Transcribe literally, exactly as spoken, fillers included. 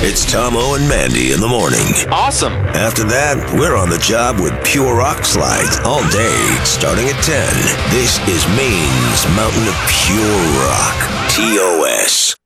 It's Tomo and Mandy in the morning. Awesome. After that, we're on the job with Pure Rock Slides all day, starting at ten. This is Maine's Mountain of Pure Rock. T O S.